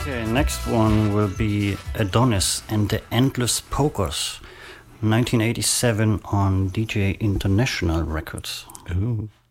Okay, next one will be Adonis and the Endless Pokers, 1987 on DJ International Records. Ooh.